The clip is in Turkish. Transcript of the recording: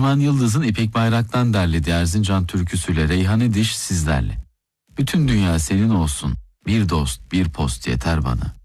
Civan Yıldız'ın İpek Bayrak'tan derlediği Erzincan türküsüyle Reyhane Diş sizlerle. Bütün dünya senin olsun, bir dost bir post yeter bana.